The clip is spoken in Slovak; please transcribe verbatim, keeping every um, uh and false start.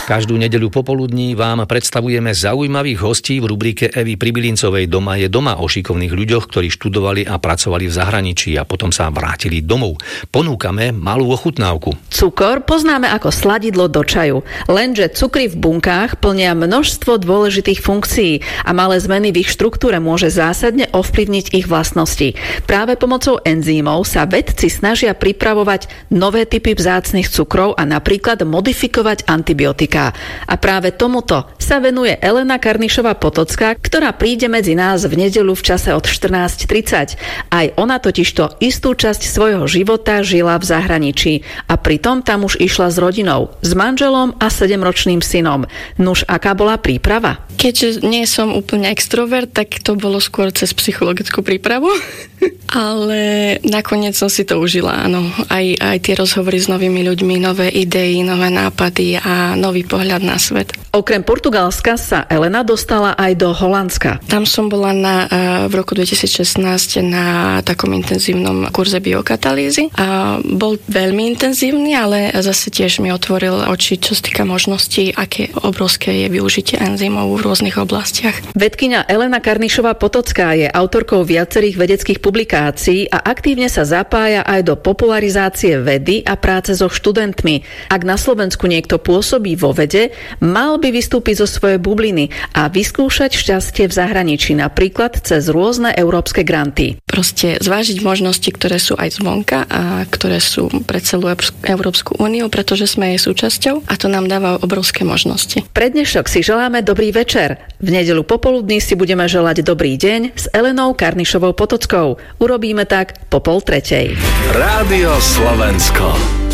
Každú nedeľu popoludní vám predstavujeme zaujímavých hostí v rubrike Evy Pribylincovej Doma je doma o šikovných ľuďoch, ktorí študovali a pracovali v zahraničí a potom sa vrátili domov. Ponúkame malú ochutnávku. Cukor poznáme ako sladidlo do čaju, lenže cukry v bunkách plnia množstvo dôležitých funkcií a malé zmeny v ich štruktúre môže zásadne ovplyvniť ich vlastnosti. Práve pomocou enzymov sa vedci snažia pripravovať nové typy vzácnych cukrov a napríklad modifikovať antibiotiká. A práve tomuto sa venuje Elena Karnišová-Potocká, ktorá príde medzi nás v nedeľu v čase od štrnásť tridsať. Aj ona totižto istú časť svojho života žila v zahraničí a pritom tam už išla s rodinou, s manželom a sedemročným synom. Nuž, aká bola príprava? Keďže nie som úplne extrovert, tak to bolo skôr cez psychologickú prípravu. Ale nakoniec som si to užila, áno. Aj, aj tie rozhovory s novými ľuďmi, nové idei, nové nápady a nový pohľad na svet. Okrem Portugalska sa Elena dostala aj do Holandska. Tam som bola na, v roku dvetisícšestnásť na takom intenzívnom kurze biokatalýzy. A bol veľmi intenzívny, ale zase tiež mi otvoril oči, čo sa týka možností, aké obrovské je využitie enzymov v rôznych oblastiach. Vedkyňa Elena Karnišová-Potocká je autorkou viacerých vedeckých publikácií a aktívne sa zapája aj do popularizácie vedy a práce so študentmi. Ak na Slovensku niekto pôsobí vo vede, mal by vystúpiť zo svojej bubliny a vyskúšať šťastie v zahraničí, napríklad cez rôzne európske granty. Proste zvážiť možnosti, ktoré sú aj zvonka a ktoré sú pre celú Európsku úniu, pretože sme jej súčasťou a to nám dáva obrovské možnosti. Pre dnešok si želáme dobrý večer. V nedeľu popoludní si budeme želať dobrý deň s Elenou Karnišovou-Potockou. Urobíme tak po pol tretej. Rádio Slovensko.